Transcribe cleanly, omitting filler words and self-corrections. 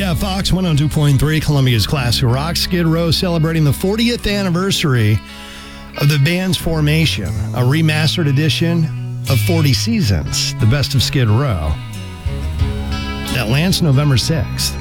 Yeah, Fox 102.3, Columbia's Classic Rock. Skid Row celebrating the 40th anniversary of the band's formation, a remastered edition of 40 Seasons, the best of Skid Row. That lands November 6th.